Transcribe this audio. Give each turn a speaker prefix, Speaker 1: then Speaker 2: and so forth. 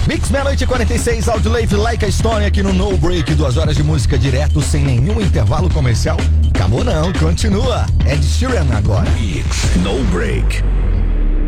Speaker 1: Mix meia-noite e 46, Audiolave Like a Stone aqui no No Break. 2 horas de música direto, sem nenhum intervalo comercial. Acabou não, continua. Ed Sheeran agora.
Speaker 2: Mix No Break.